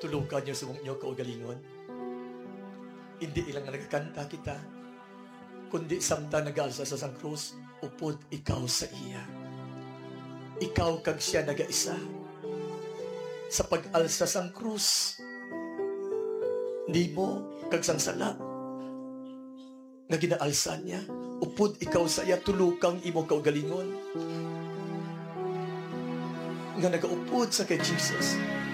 tulukan niyo sa inyo kaugalingon. Hindi ilang nga nagkanta kita, kundi samtang nag-alsa sa sang krus, upod ikaw sa iya. Ikaw kag siya nagaisa. Sa pag-alsa sang krus, di mo kag sang sala nga ginaalsa niya, upod ikaw sa iya, tulukang imo kaugalingon nga nagaupod sa kay Jesus.